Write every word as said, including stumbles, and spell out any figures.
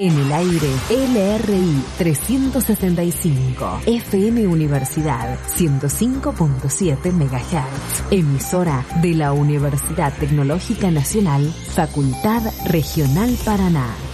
En el aire, L R I trescientos sesenta y cinco, F M Universidad ciento cinco punto siete megahertz, emisora de la Universidad Tecnológica Nacional, Facultad Regional Paraná.